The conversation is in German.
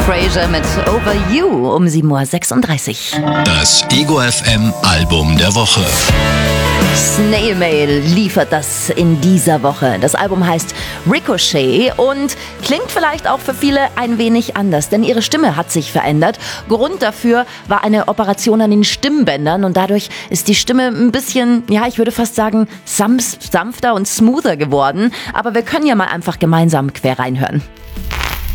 Fraser mit Over You um 7.36 Uhr. Das Ego FM Album der Woche. Snail Mail liefert das in dieser Woche. Das Album heißt Ricochet und klingt vielleicht auch für viele ein wenig anders, denn ihre Stimme hat sich verändert. Grund dafür war eine Operation an den Stimmbändern und dadurch ist die Stimme ein bisschen, ich würde fast sagen, sanfter und smoother geworden. Aber wir können ja mal einfach gemeinsam quer reinhören.